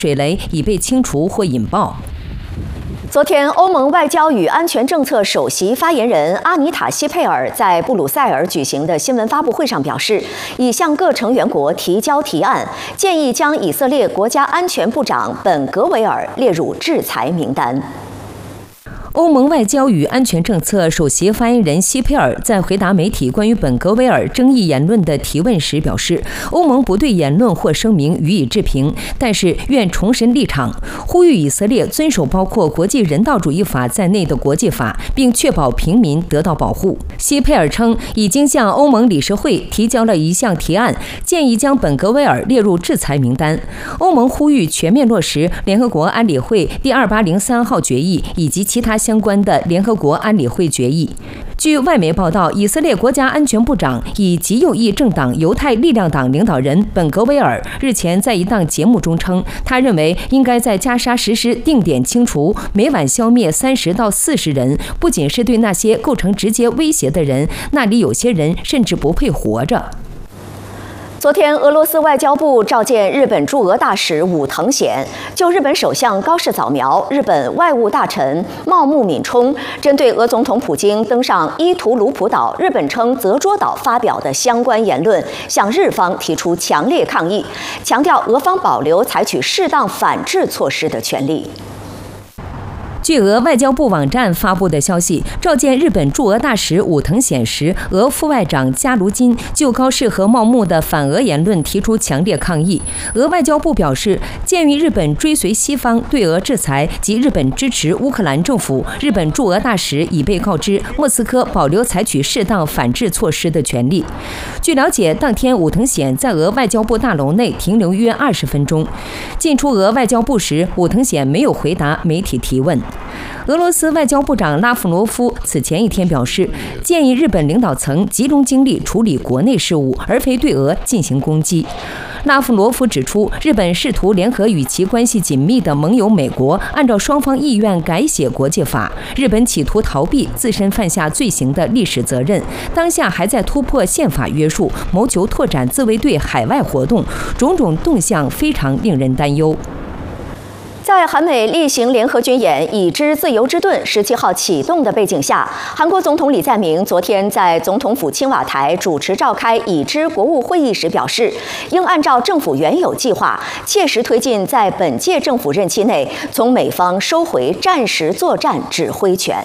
水雷已被清除或引爆。 昨天，欧盟外交与安全政策首席发言人阿尼塔·希佩尔在布鲁塞尔举行的新闻发布会上表示，已向各成员国提交提案，建议将以色列国家安全部长本·格维尔列入制裁名单。 欧盟外交与安全政策首席发言人希佩尔在回答媒体关于本·格维尔争议言论的提问时表示，欧盟不对言论或声明予以置评，但是愿重申立场，呼吁以色列遵守包括国际人道主义法在内的国际法，并确保平民得到保护。希佩尔称，已经向欧盟理事会提交了一项提案，建议将本·格维尔列入制裁名单。欧盟呼吁全面落实联合国安理会第2803号决议以及其他相关的联合国安理会决议。据外媒报道，以色列国家安全部长以极右翼政党犹太力量党领导人本·格维尔日前在一档节目中称，他认为应该在加沙实施定点清除，每晚消灭30到40人，不仅是对那些构成直接威胁的人，那里有些人甚至不配活着。 昨天，俄罗斯外交部召见日本驻俄大使武藤显，就日本首相高市早苗、日本外务大臣茂木敏充针对俄总统普京登上伊图鲁普岛（日本称泽捉岛）发表的相关言论，向日方提出强烈抗议，强调俄方保留采取适当反制措施的权利。 据俄外交部网站发布的消息，召见日本驻俄大使武藤显时，俄副外长加卢金就高市和茂木的反俄言论提出强烈抗议。俄外交部表示，鉴于日本追随西方对俄制裁及日本支持乌克兰政府，日本驻俄大使已被告知莫斯科保留采取适当反制措施的权利。据了解，当天武藤显在俄外交部大楼内停留约20分钟。进出俄外交部时，武藤显没有回答媒体提问。俄罗斯外交部长拉夫罗夫此前一天表示，建议日本领导层集中精力处理国内事务，而非对俄进行攻击。拉夫罗夫指出，日本试图联合与其关系紧密的盟友美国，按照双方意愿改写国际法。日本企图逃避自身犯下罪行的历史责任，当下还在突破宪法约束，谋求拓展自卫队海外活动，种种动向非常令人担忧。 在韩美例行联合军演“已知自由之盾”17号启动的背景下，韩国总统李在明昨天在总统府青瓦台主持召开已知国务会议时表示，应按照政府原有计划，切实推进在本届政府任期内从美方收回战时作战指挥权。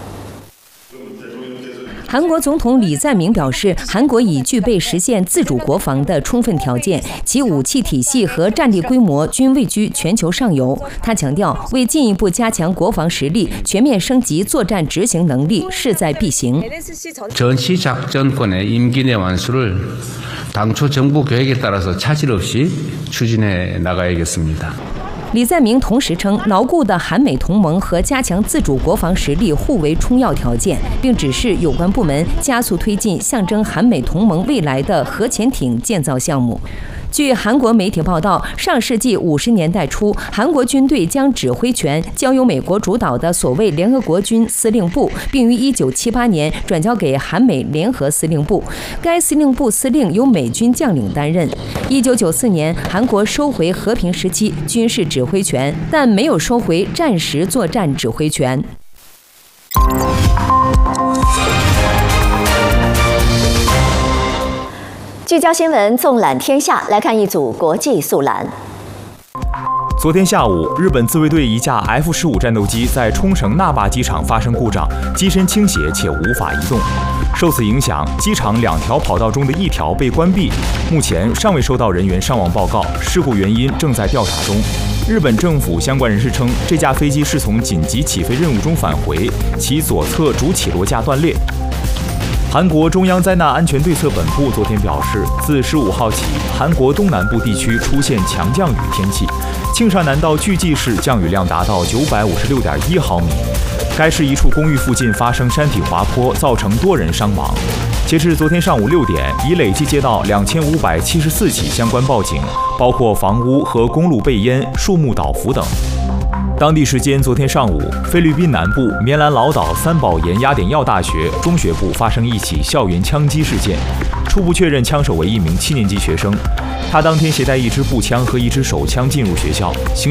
韩国总统李在明表示，韩国已具备实现自主国防的充分条件，其武器体系和战力规模均位居全球上游。他强调，为进一步加强国防实力，全面升级作战执行能力势在必行。 전시작전권의 임기 내 완수를 당초 정부 계획에 따라서 차질 없이 추진해 나가야겠습니다. 李在明同时称，牢固的韩美同盟和加强自主国防实力互为充要条件，并指示有关部门加速推进象征韩美同盟未来的核潜艇建造项目。据韩国媒体报道，上世纪50年代初，韩国军队将指挥权交由美国主导的所谓联合国军司令部，并于1978年转交给韩美联合司令部。该司令部司令由美军将领担任。1994年，韩国收回和平时期军事指挥权，但没有收回战时作战指挥权。 聚焦新闻，纵览天下，来看一组国际速览。 昨天下午，日本自卫队一架 F-15战斗机在冲绳那霸机场发生故障，机身倾斜且无法移动。受此影响，机场2条跑道中的1条被关闭，目前尚未收到人员伤亡报告，事故原因正在调查中。日本政府相关人士称，这架飞机是从紧急起飞任务中返回，其左侧主起落架断裂。韩国中央灾难安全对策本部昨天表示，自15号起，韩国东南部地区出现强降雨天气，庆尚南道巨济市降雨量达到956.1毫米。该市一处公寓附近发生山体滑坡，造成多人伤亡。截至昨天上午6点，已累计接到2574起相关报警，包括房屋和公路被淹、树木倒伏等。当地时间昨天上午，菲律宾南部棉兰老岛三宝岩雅典耀大学中学部发生一起校园枪击事件，初步确认枪手为一名7年级学生，他当天携带一支步枪和一支手枪进入学校。